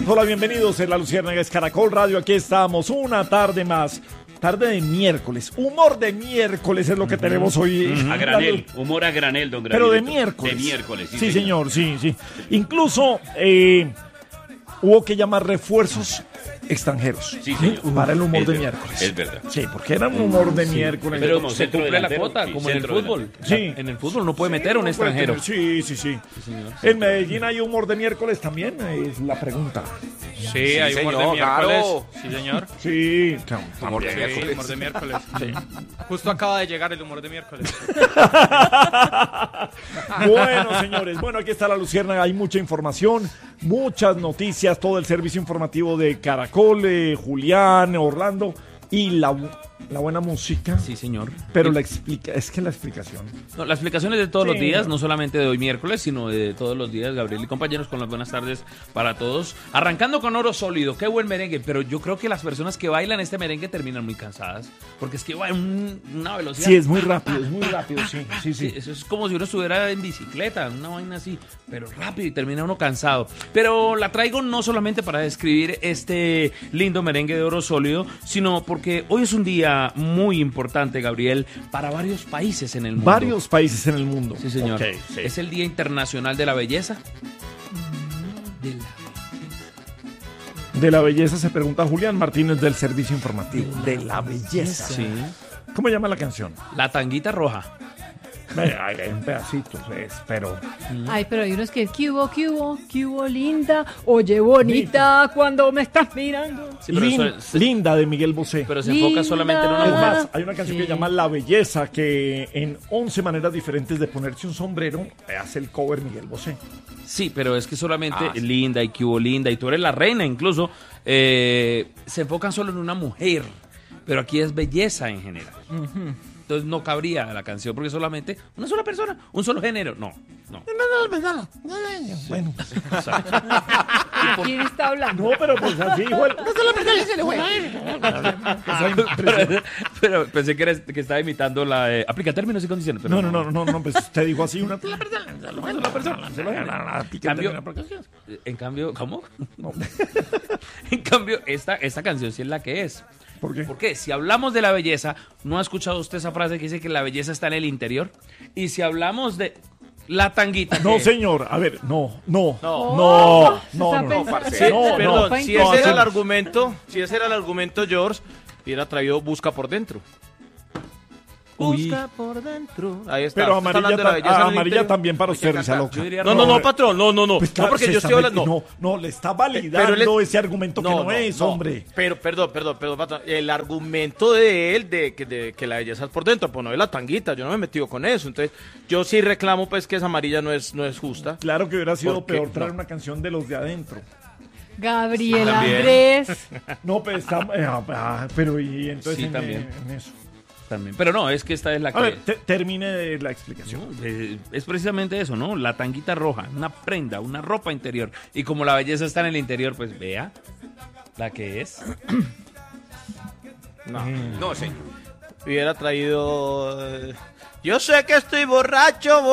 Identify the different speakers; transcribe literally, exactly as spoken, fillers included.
Speaker 1: Hola, bienvenidos en La Luciérnaga, es Caracol Radio. Aquí estamos, una tarde más. Tarde de miércoles. Humor de miércoles es lo que uh-huh. tenemos hoy.
Speaker 2: Uh-huh. A granel. Humor a granel, don Granel.
Speaker 1: Pero de miércoles.
Speaker 2: De miércoles, sí,
Speaker 1: sí señor. señor. Sí, sí. Incluso eh, hubo que llamar refuerzos extranjeros
Speaker 2: sí, señor.
Speaker 1: para el humor
Speaker 2: es
Speaker 1: de
Speaker 2: verdad,
Speaker 1: miércoles.
Speaker 2: Es verdad.
Speaker 1: Sí, porque era un humor de sí. miércoles.
Speaker 3: Pero como se cumple la cuota, sí, como en el fútbol.
Speaker 1: Sí.
Speaker 3: En el fútbol no puede
Speaker 1: sí,
Speaker 3: meter
Speaker 1: no
Speaker 3: un extranjero.
Speaker 1: Tener, sí, sí, sí. sí en Medellín hay humor de miércoles también, es la pregunta.
Speaker 3: Sí, sí hay humor
Speaker 4: señor,
Speaker 3: de miércoles.
Speaker 4: Claro.
Speaker 3: Sí, señor.
Speaker 1: Sí,
Speaker 4: humor de miércoles.
Speaker 3: Sí, humor de miércoles. Sí. Justo acaba de llegar el humor de miércoles.
Speaker 1: Bueno, señores, bueno, aquí está La Luciérnaga, hay mucha información, muchas noticias, todo el servicio informativo de Caracol, eh, Julián, Orlando y la, la buena música.
Speaker 3: Sí, señor.
Speaker 1: Pero la explica, es que la explicación.
Speaker 3: No, la explicación es de todos
Speaker 1: sí,
Speaker 3: los días,
Speaker 1: no.
Speaker 3: no solamente de hoy miércoles, sino de todos los días. Gabriel y compañeros, con las buenas tardes para todos. Arrancando con Oro Sólido, qué buen merengue, pero yo creo que las personas que bailan este merengue terminan muy cansadas, porque es que va en un, una velocidad.
Speaker 1: Sí, es muy rápido, es muy rápido, sí, sí, sí.
Speaker 3: sí. Eso es como si uno estuviera en bicicleta, una vaina así, pero rápido y termina uno cansado. Pero la traigo no solamente para describir este lindo merengue de Oro Sólido, sino porque hoy es un día muy importante, Gabriel, para varios países en el mundo.
Speaker 1: Varios países en el mundo.
Speaker 3: Sí, señor.
Speaker 1: Okay, sí.
Speaker 3: Es el Día Internacional de la Belleza. De la...
Speaker 1: de la belleza se pregunta Julián Martínez del Servicio Informativo. De la belleza.
Speaker 3: Sí.
Speaker 1: ¿Cómo llama la canción?
Speaker 3: La Tanguita Roja.
Speaker 1: Hay en pedacitos, es, pero...
Speaker 5: Ay, pero hay unos que... ¿Qué hubo, qué hubo, qué hubo, linda? Oye, bonita, bonita. Cuando me estás mirando.
Speaker 3: Sí, pero
Speaker 1: Lin,
Speaker 3: eso es,
Speaker 1: linda, de Miguel Bosé.
Speaker 3: Pero se enfoca solamente en una
Speaker 1: Es
Speaker 3: mujer.
Speaker 1: más, hay una canción sí. que se llama La Belleza, que en once maneras diferentes de ponerse un sombrero, hace el cover Miguel Bosé.
Speaker 3: Sí, pero es que solamente
Speaker 1: ah, sí.
Speaker 3: linda y que hubo linda, y tú eres la reina incluso, eh, se enfocan solo en una mujer, pero aquí es belleza en general. Uh-huh. Entonces no cabría la canción porque solamente una sola persona, un solo género. No, no.
Speaker 1: Bueno.
Speaker 5: ¿Quién está hablando?
Speaker 1: No, pero pues así, igual.
Speaker 3: pero, pero pensé que, eres, que estaba imitando la eh, aplica términos y condiciones. Pero
Speaker 1: no, no, no, no, no, pues usted dijo así una persona.
Speaker 3: En cambio, en cambio, ¿cómo? No. En cambio, esta, esta canción sí es la que es.
Speaker 1: ¿Por qué?
Speaker 3: Porque si hablamos de la belleza, ¿no ha escuchado usted esa frase que dice que la belleza está en el interior? Y si hablamos de la tanguita...
Speaker 1: No,
Speaker 3: que...
Speaker 1: señor, a ver, no, no,
Speaker 5: no,
Speaker 1: no, no, no,
Speaker 4: no,
Speaker 5: sí,
Speaker 4: no, perdón,
Speaker 5: no,
Speaker 4: si ese era el argumento, si ese era el argumento, George, hubiera traído Busca por Dentro. Busca
Speaker 3: Uy.
Speaker 4: por dentro. Ahí está.
Speaker 1: Pero amarilla, ta- a, amarilla también para usted, Risa Loca.
Speaker 4: No, no, no, patrón, no, no, no.
Speaker 1: Pues claro,
Speaker 4: no, porque yo estoy hablando.
Speaker 1: No, no, le está validando
Speaker 4: le...
Speaker 1: ese argumento no, que no, no es, no, hombre.
Speaker 4: Pero, perdón, perdón, perdón, patrón. El argumento de él de que, de que la belleza es por dentro, pues no es la tanguita, yo no me he metido con eso. Entonces, yo sí reclamo, pues, que esa amarilla no es, no es justa.
Speaker 1: Claro que hubiera sido peor traer
Speaker 4: no.
Speaker 1: una canción de los de adentro.
Speaker 5: Gabriel
Speaker 4: También.
Speaker 5: Andrés.
Speaker 1: No, pero está. Eh, pero y entonces
Speaker 3: Sí,
Speaker 1: en,
Speaker 3: también.
Speaker 1: en eso.
Speaker 3: También. Pero no, es que esta es la que...
Speaker 1: A ver, te, termine la explicación.
Speaker 3: No, eh, es precisamente eso, ¿no? La tanguita roja, una prenda, una ropa interior. Y como la belleza está en el interior, pues vea la que es.
Speaker 4: No, no, señor. Hubiera traído... Yo sé que estoy borracho,